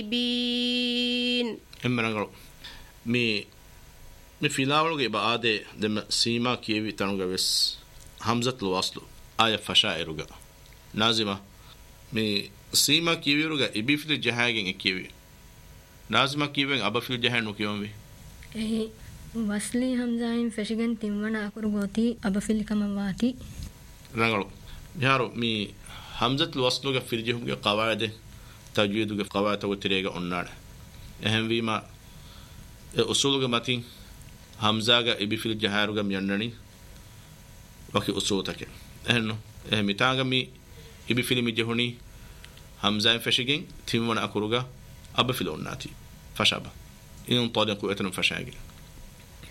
بين إمرنا مي فيلاولو بعد دم سيما كيفي تنوغا بس همزة الوصل آية فشائرغا نازمة مي سيما كيفيرغا إبيفل الجهاجين إكيفي نازمة كيفين أبفل الجهاج نكيومي وصلي همزة فشيغن تيمنا أكورغوتي أبفل كمواتي رنغلو يارو مي همزة الوصل في الجهوم قواعد تجويد قواعد وتريغا أنار أهم ويما أصولغا ماتين همزة إبيفل الجهاجين ميانني وكي أصولتك أهنو ميتاغا مي إبيفل مجهوني همزة فشيغن تيمنا أكورغا أبفل أناتي فشابا إن طالق وإتن فشاغل